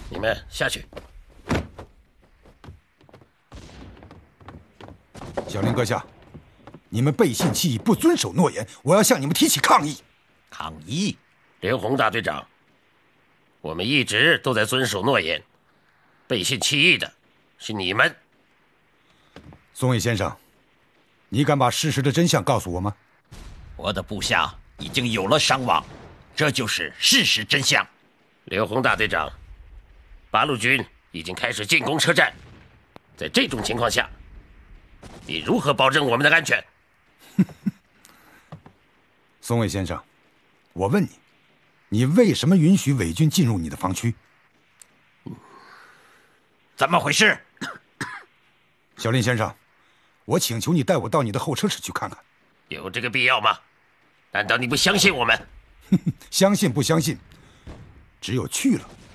你们下去。 小林阁下，你们背信弃义，不遵守诺言，我要向你们提起抗议。 抗议？ 刘洪大队长，我们一直都在遵守诺言，背信弃义的是你们。 松尾先生，你敢把事实的真相告诉我吗？ 我的部下已经有了伤亡，这就是事实真相。 刘洪大队长，八路军已经开始进攻车站，在这种情况下，你如何保证我们的安全？ 松尾先生，我问你，你为什么允许伪军进入你的防区？ 怎么回事？ 小林先生，我请求你带我到你的候车室去看看。 有这个必要吗？难道你不相信我们？ 相信不相信，只有去了